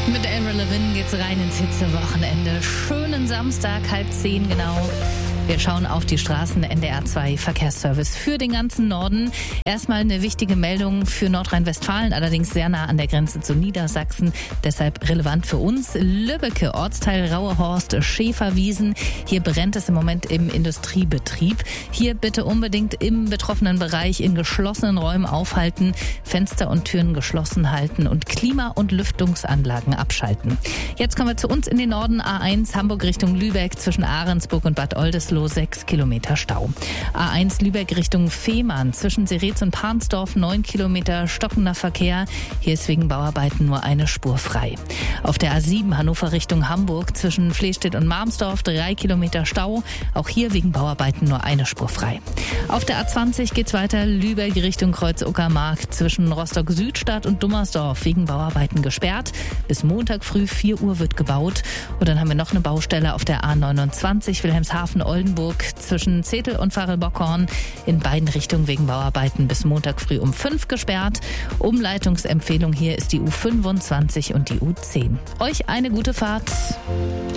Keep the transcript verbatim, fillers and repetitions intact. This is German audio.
Mit Avril Lavigne geht's rein ins Hitzewochenende. Schönen Samstag, halb zehn genau. Wir schauen auf die Straßen. N D R zwei Verkehrsservice für den ganzen Norden. Erstmal eine wichtige Meldung für Nordrhein-Westfalen, allerdings sehr nah an der Grenze zu Niedersachsen. Deshalb relevant für uns. Lübbecke, Ortsteil Rauhorst, Schäferwiesen. Hier brennt es im Moment im Industriebetrieb. Hier bitte unbedingt im betroffenen Bereich in geschlossenen Räumen aufhalten, Fenster und Türen geschlossen halten und Klima- und Lüftungsanlagen abschalten. Jetzt kommen wir zu uns in den Norden. A eins Hamburg Richtung Lübeck zwischen Ahrensburg und Bad Oldesloe. sechs Kilometer Stau. A eins Lübeck Richtung Fehmarn zwischen Seretz und Pansdorf neun Kilometer stockender Verkehr. Hier ist wegen Bauarbeiten nur eine Spur frei. Auf der A sieben Hannover Richtung Hamburg zwischen Flestedt und Marmsdorf drei Kilometer Stau. Auch hier wegen Bauarbeiten nur eine Spur frei. Auf der A zwanzig geht's weiter Lübeck Richtung Kreuz-Uckermark zwischen Rostock-Südstadt und Dummersdorf wegen Bauarbeiten gesperrt. Bis Montag früh vier Uhr wird gebaut. Und dann haben wir noch eine Baustelle auf der A neunundzwanzig Wilhelmshaven-Oldenburg zwischen Zetel und Varel-Bockhorn in beiden Richtungen wegen Bauarbeiten bis Montag früh um fünf gesperrt. Umleitungsempfehlung hier ist die U fünfundzwanzig und die U zehn. Euch eine gute Fahrt.